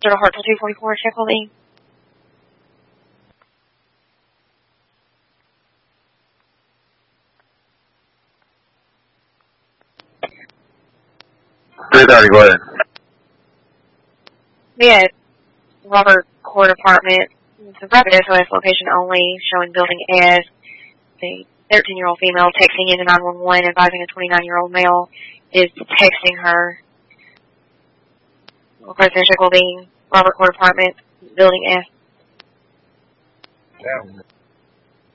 General Hartsel 244, check holding. Go ahead. We had Robert Court Apartment. It's a rapid SOS location only, showing building as a 13-year-old female texting into 911, advising a 29-year-old male is texting her. Residential being Robert Court Apartment, building F. Yeah.